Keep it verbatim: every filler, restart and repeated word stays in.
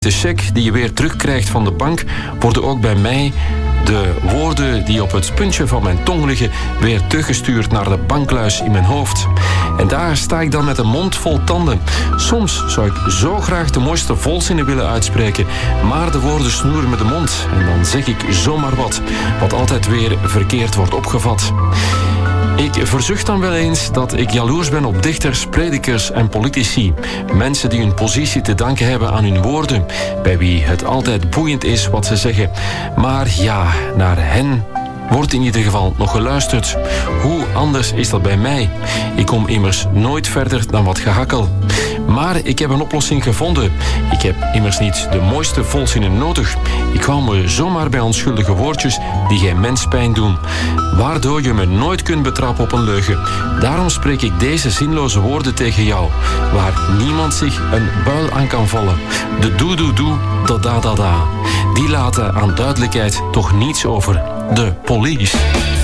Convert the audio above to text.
De cheque die je weer terugkrijgt van de bank, worden ook bij mij de woorden die op het puntje van mijn tong liggen weer teruggestuurd naar de bankluis in mijn hoofd. En daar sta ik dan met een mond vol tanden. Soms zou ik zo graag de mooiste volzinnen willen uitspreken, maar de woorden snoeren me de mond. En dan zeg ik zomaar wat, wat altijd weer verkeerd wordt opgevat. Ik verzucht dan wel eens dat ik jaloers ben op dichters, predikers en politici. Mensen die hun positie te danken hebben aan hun woorden, bij wie het altijd boeiend is wat ze zeggen. Maar ja, naar hen wordt in ieder geval nog geluisterd. Hoe anders is dat bij mij? Ik kom immers nooit verder dan wat gehakkel. Maar ik heb een oplossing gevonden. Ik heb immers niet de mooiste volzinnen nodig. Ik hou me zomaar bij onschuldige woordjes die geen mens pijn doen, waardoor je me nooit kunt betrappen op een leugen. Daarom spreek ik deze zinloze woorden tegen jou, waar niemand zich een buil aan kan vallen. De doe-doe-doe, da da da da. Die laten aan duidelijkheid toch niets over. De police.